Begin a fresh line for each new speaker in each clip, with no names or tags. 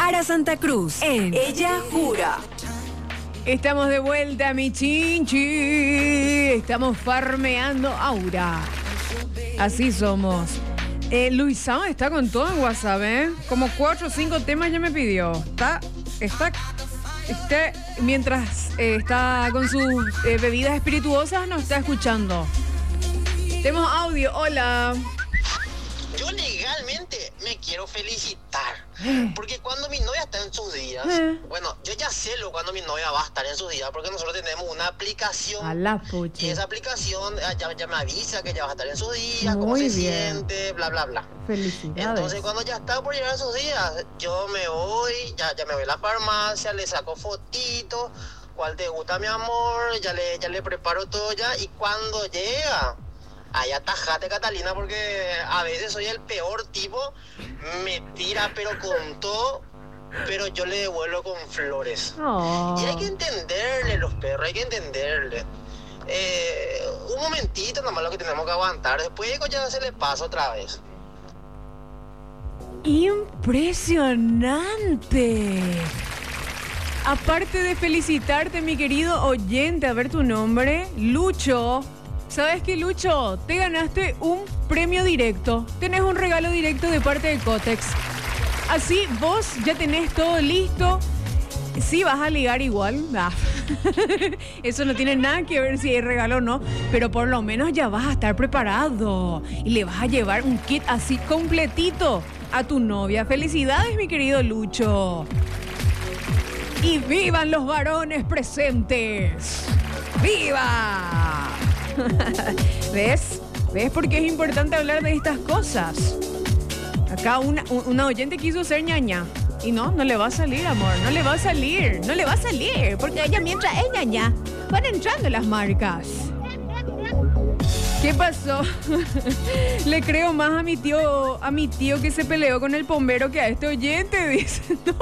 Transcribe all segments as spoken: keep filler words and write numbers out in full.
Ara Santa Cruz en Ella Jura.
Estamos de vuelta, mi chinchi. Estamos farmeando aura. Así somos. Eh, Luisao está con todo en WhatsApp, ¿eh? Como cuatro o cinco temas ya me pidió. Está, está, este, mientras eh, está con sus eh, bebidas espirituosas, nos está escuchando. Tenemos audio. Hola.
Yo legalmente me quiero felicitar. Porque cuando mi novia está en sus días,
Eh.
bueno, yo ya sé lo cuando mi novia va a estar en sus días, porque nosotros tenemos una aplicación.
A la
Y
pucha.
esa aplicación eh, ya, ya me avisa que ya va a estar en sus días, cómo
Muy
se
bien.
siente, bla, bla, bla.
Felicidades.
Entonces cuando ya está por llegar a sus días, yo me voy, ya, ya me voy a la farmacia, le saco fotitos, cuál te gusta mi amor, ya le, ya le preparo todo ya, y cuando llega, ahí atajate Catalina, porque a veces soy el peor tipo, me tira pero con todo, pero yo le devuelvo con flores.
Oh.
Y hay que entenderle los perros, hay que entenderle. Eh, un momentito nomás lo que tenemos que aguantar, después ya se le pasa otra vez.
Impresionante. Aparte de felicitarte, mi querido oyente, a ver tu nombre, Lucho. ¿Sabes qué, Lucho? Te ganaste un premio directo. Tenés un regalo directo de parte de Cotex. Así vos ya tenés todo listo. Sí, vas a ligar igual. Ah. Eso no tiene nada que ver si hay regalo o no, pero por lo menos ya vas a estar preparado y le vas a llevar un kit así completito a tu novia. Felicidades, mi querido Lucho. Y vivan los varones presentes. ¡Viva! ¿Ves? ¿Ves por qué es importante hablar de estas cosas? Acá una, una oyente quiso ser ñaña. Y no, no le va a salir, amor. No le va a salir. No le va a salir. Porque ella, mientras es ñaña, van entrando las marcas. ¿Qué pasó? Le creo más a mi tío, a mi tío que se peleó con el bombero que a este oyente, dice. No.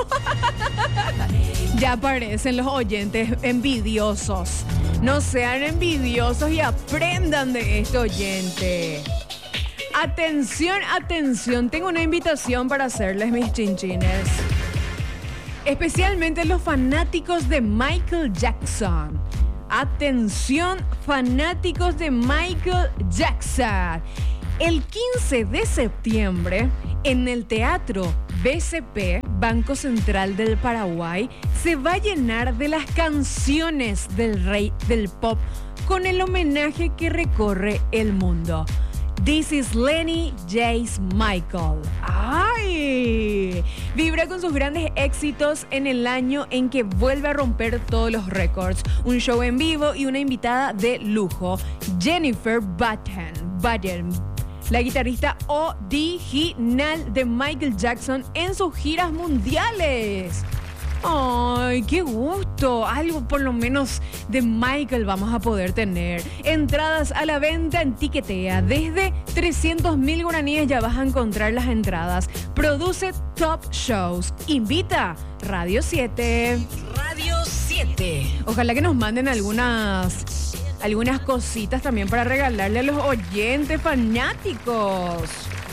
Ya aparecen los oyentes envidiosos. No sean envidiosos y aprendan de este oyente. Atención, atención. Tengo una invitación para hacerles, mis chinchines. Especialmente los fanáticos de Michael Jackson. Atención, fanáticos de Michael Jackson. El quince de septiembre, en el Teatro B C P, Banco Central del Paraguay, se va a llenar de las canciones del rey del pop con el homenaje que recorre el mundo. This is Lenny Jace Michael. ¡Ay! Vibra con sus grandes éxitos en el año en que vuelve a romper todos los récords. Un show en vivo y una invitada de lujo, Jennifer Button. Button, la guitarrista original de Michael Jackson en sus giras mundiales. ¡Ay, qué gusto! Algo por lo menos de Michael vamos a poder tener. Entradas a la venta en Tiquetea. Desde trescientos mil guaraníes ya vas a encontrar las entradas. Produce Top Shows. Invita Radio siete.
Radio siete.
Ojalá que nos manden algunas, algunas cositas también para regalarle a los oyentes fanáticos.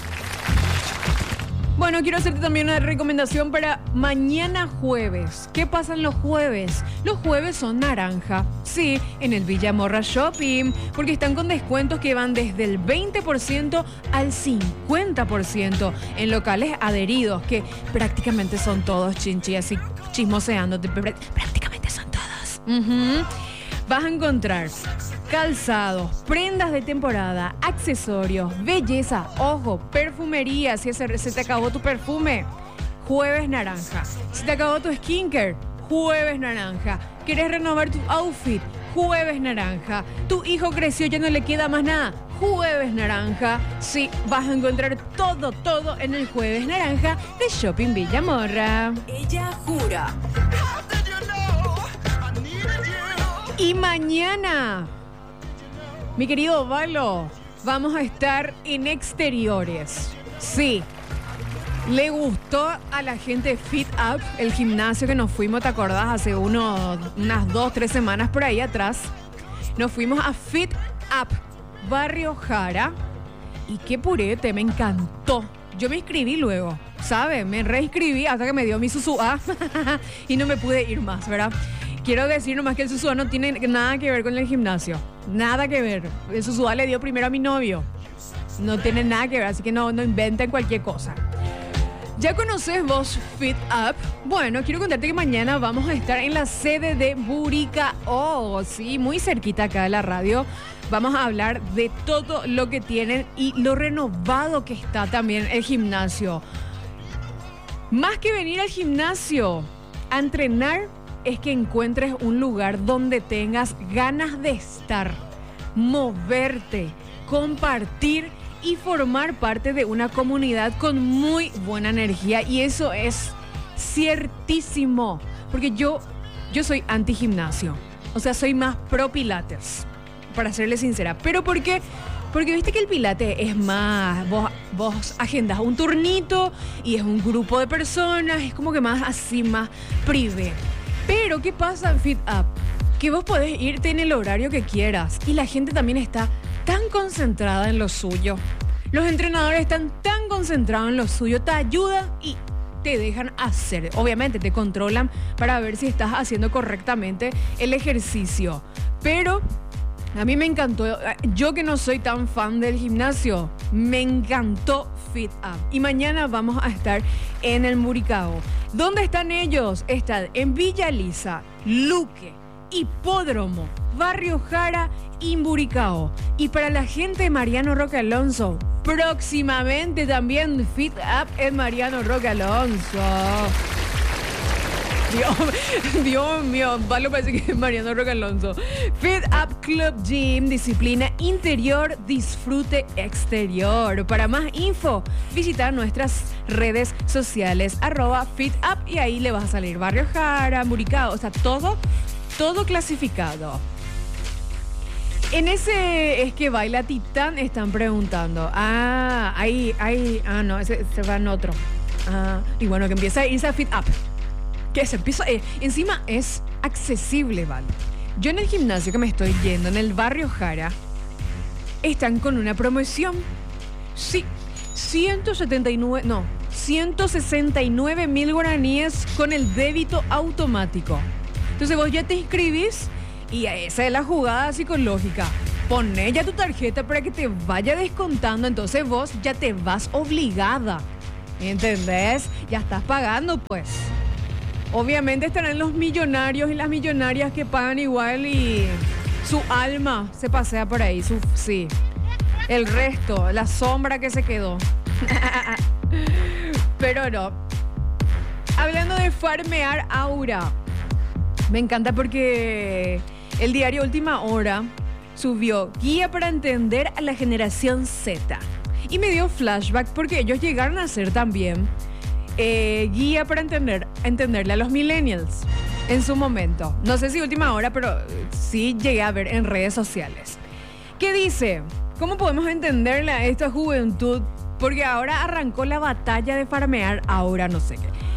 Bueno, quiero hacerte también una recomendación para mañana jueves. ¿Qué pasa los jueves? Los jueves son naranja. Sí, en el Villamorra Shopping, porque están con descuentos que van desde el veinte por ciento al cincuenta por ciento en locales adheridos, que prácticamente son todos, chinchi, así chismoseándote. Prácticamente son todos. Uh-huh. Vas a encontrar calzados, prendas de temporada, accesorios, belleza, ojo, perfumería, si se, se te acabó tu perfume, jueves naranja. Si te acabó tu skincare, jueves naranja. ¿Quieres renovar tu outfit? Jueves naranja. Tu hijo creció, ya no le queda más nada. Jueves naranja. Sí, vas a encontrar todo, todo en el jueves naranja de Shopping Villamorra.
Ella Jura.
Y mañana, mi querido Valo, vamos a estar en exteriores. Sí, le gustó a la gente Fit Up, el gimnasio que nos fuimos, ¿te acordás? Hace uno, unas dos, tres semanas por ahí atrás. Nos fuimos a Fit Up, Barrio Jara. Y qué purete, me encantó. yo me inscribí luego, ¿sabes? Me reinscribí hasta que me dio mi Susua y no me pude ir más, ¿verdad? Quiero decir nomás que el Susua no tiene nada que ver con el gimnasio. Nada que ver. El Susua le dio primero a mi novio. No tiene nada que ver, así que no, no inventen cualquier cosa. ¿Ya conoces vos Fit Up? Bueno, quiero contarte que mañana vamos a estar en la sede de Buricao, sí, muy cerquita acá de la radio. Vamos a hablar de todo lo que tienen y lo renovado que está también el gimnasio. Más que venir al gimnasio a entrenar, es que encuentres un lugar donde tengas ganas de estar, moverte, compartir y formar parte de una comunidad con muy buena energía. Y eso es ciertísimo, porque yo, yo soy anti gimnasio, o sea, soy más pro pilates, para serle sincera. ¿Pero por qué? Porque viste que el pilates es más, vos, vos agendas un turnito y es un grupo de personas, es como que más así, más privé. Pero ¿qué pasa en Fit Up? Que vos podés irte en el horario que quieras y la gente también está tan concentrada en lo suyo. Los entrenadores están tan concentrados en lo suyo, te ayudan y te dejan hacer. Obviamente te controlan para ver si estás haciendo correctamente el ejercicio. Pero a mí me encantó, yo que no soy tan fan del gimnasio, me encantó Fit Up. Y mañana vamos a estar en el Buricao. ¿Dónde están ellos? Están en Villa Lisa, Luque, Hipódromo, Barrio Jara y Buricao. Y para la gente de Mariano Roque Alonso, próximamente también Fit Up en Mariano Roque Alonso. Dios, Dios mío, Pablo parece que es Mariano Roque Alonso. Fit Up Club Gym, disciplina interior, disfrute exterior. Para más info, visita nuestras redes sociales, arroba Fit Up, y ahí le vas a salir Barrio Jara, Buricao, o sea, todo, todo clasificado. En ese es que baila Titán, están preguntando. Ah, ahí, ahí, ah, no, ese se va en otro. Ah, y bueno, que empieza a irse a Fit Up. Que se empieza, eh, encima es accesible, ¿vale? Yo en el gimnasio que me estoy yendo, en el Barrio Jara, están con una promoción. Sí, ciento setenta y nueve, no, ciento sesenta y nueve mil guaraníes con el débito automático. Entonces vos ya te inscribís y esa es la jugada psicológica. Poné ya tu tarjeta para que te vaya descontando, entonces vos ya te vas obligada. ¿Entendés? Ya estás pagando, pues. Obviamente estarán los millonarios y las millonarias que pagan igual y su alma se pasea por ahí. Su, sí. El resto, la sombra que se quedó. Pero no. Hablando de farmear aura, me encanta porque el diario Última Hora subió guía para entender a la generación Z. Y me dio flashback porque ellos llegaron a ser también Eh, guía para entender, entenderle a los millennials en su momento. No sé si Última Hora, pero sí llegué a ver en redes sociales. ¿Qué dice? ¿Cómo podemos entenderle a esta juventud? Porque ahora arrancó la batalla de farmear aura, no sé qué.